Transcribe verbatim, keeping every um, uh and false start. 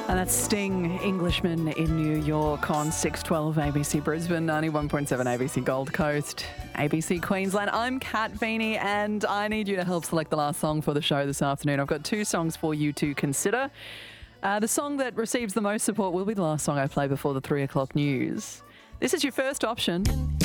And that's Sting, Englishman in New York on six twelve A B C Brisbane, ninety-one point seven A B C Gold Coast, A B C Queensland. I'm Kat Feeney and I need you to help select the last song for the show this afternoon. I've got two songs for you to consider. Uh, the song that receives the most support will be the last song I play before the three o'clock news. This is your first option.